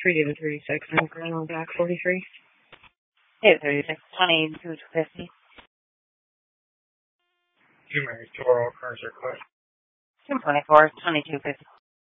3 to 36, and going back 43. 36, 2250. Two Marys, 2 oral cars are quick. 224, 2250.